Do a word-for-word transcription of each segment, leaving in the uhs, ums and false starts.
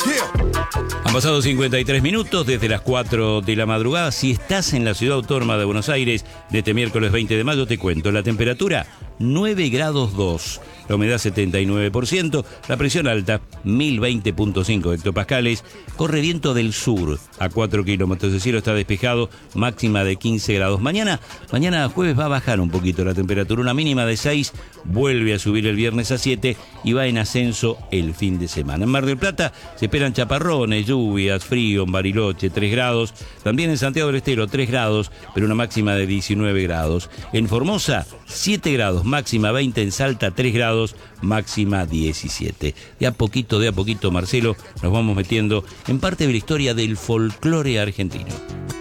Han pasado cincuenta y tres minutos desde las cuatro de la madrugada. Si estás en la ciudad autónoma de Buenos Aires, de este miércoles veinte de mayo, te cuento. La temperatura, nueve grados dos. La humedad, setenta y nueve por ciento. La presión alta, mil veinte punto cinco hectopascales. Corre viento del sur a cuatro kilómetros. El cielo está despejado, máxima de quince grados. Mañana, mañana jueves va a bajar un poquito la temperatura. Una mínima de seis. Vuelve a subir el viernes a siete y va en ascenso el fin de semana. En Mar del Plata se esperan chaparrones, lluvias, frío en Bariloche, tres grados. También en Santiago del Estero, tres grados, pero una máxima de diecinueve grados. En Formosa, siete grados, máxima veinte. En Salta, tres grados, máxima diecisiete. De a poquito, de a poquito, Marcelo, nos vamos metiendo en parte de la historia del folclore argentino.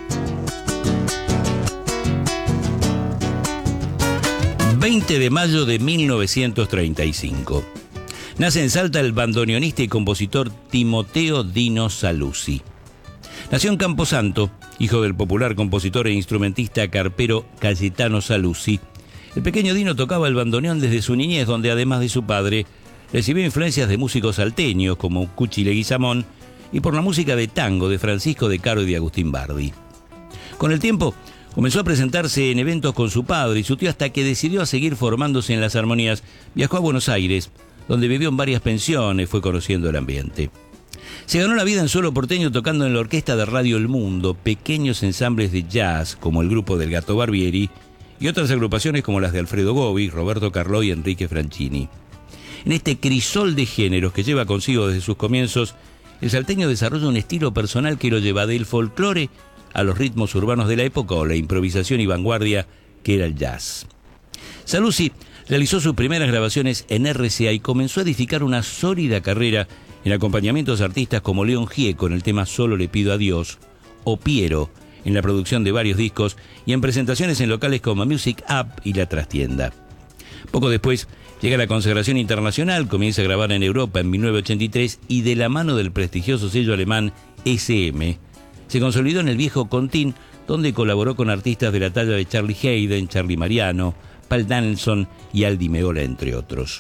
veinte de mayo de mil novecientos treinta y cinco. Nace en Salta el bandoneonista y compositor Timoteo Dino Saluzzi. Nació en Camposanto, hijo del popular compositor e instrumentista carpero Cayetano Saluzzi. El pequeño Dino tocaba el bandoneón desde su niñez, donde además de su padre, recibió influencias de músicos salteños como Cuchi Leguizamón y por la música de tango de Francisco de Caro y de Agustín Bardi. Con el tiempo, comenzó a presentarse en eventos con su padre y su tío hasta que decidió a seguir formándose en las armonías. Viajó a Buenos Aires, donde vivió en varias pensiones, fue conociendo el ambiente. Se ganó la vida en suelo porteño tocando en la orquesta de Radio El Mundo, pequeños ensambles de jazz como el grupo del Gato Barbieri y otras agrupaciones como las de Alfredo Gobi, Roberto Carló y Enrique Franchini. En este crisol de géneros que lleva consigo desde sus comienzos, el salteño desarrolla un estilo personal que lo lleva del folclore a los ritmos urbanos de la época o la improvisación y vanguardia que era el jazz. Saluzzi realizó sus primeras grabaciones en R C A y comenzó a edificar una sólida carrera en acompañamientos de artistas como León Gieco en el tema Solo le pido a Dios, o Piero en la producción de varios discos y en presentaciones en locales como Music Up y La Trastienda. Poco después llega la consagración internacional, comienza a grabar en Europa en mil novecientos ochenta y tres y de la mano del prestigioso sello alemán S M, se consolidó en el viejo Contín, donde colaboró con artistas de la talla de Charlie Hayden, Charlie Mariano, Paul Danielson y Aldi Meola, entre otros.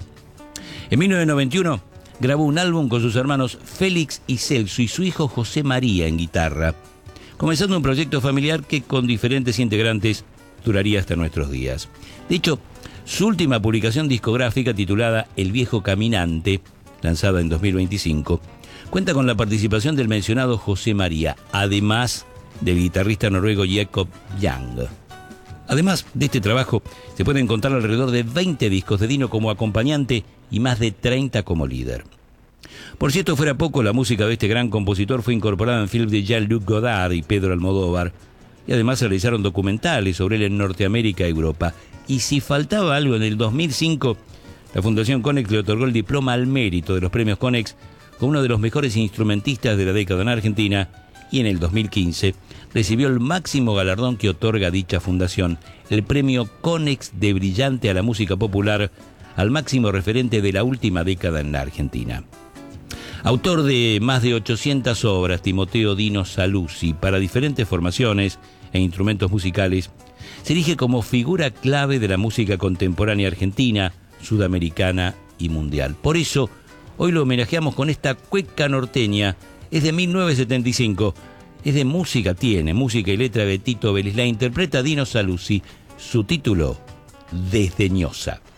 En mil novecientos noventa y uno grabó un álbum con sus hermanos Félix y Celso y su hijo José María en guitarra, comenzando un proyecto familiar que con diferentes integrantes duraría hasta nuestros días. De hecho, su última publicación discográfica, titulada El Viejo Caminante, lanzada en dos mil veinticinco, cuenta con la participación del mencionado José María, además del guitarrista noruego Jacob Young. Además de este trabajo, se pueden contar alrededor de veinte discos de Dino como acompañante y más de treinta como líder. Por si esto fuera poco, la música de este gran compositor fue incorporada en films de Jean-Luc Godard y Pedro Almodóvar, y además se realizaron documentales sobre él en Norteamérica y Europa. Y si faltaba algo, en el dos mil cinco, la Fundación Konex le otorgó el diploma al mérito de los premios Konex como uno de los mejores instrumentistas de la década en Argentina, y en el dos mil quince recibió el máximo galardón que otorga dicha fundación, el premio Konex de Brillante a la Música Popular, al máximo referente de la última década en la Argentina. Autor de más de ochocientas obras, Timoteo Dino Saluzzi, para diferentes formaciones e instrumentos musicales, se erige como figura clave de la música contemporánea argentina, sudamericana y mundial. Por eso, hoy lo homenajeamos con esta cueca norteña. Es de mil novecientos setenta y cinco. Es de música, tiene música y letra de Tito Vélez. La interpreta Dino Saluzzi. Su título, Desdeñosa.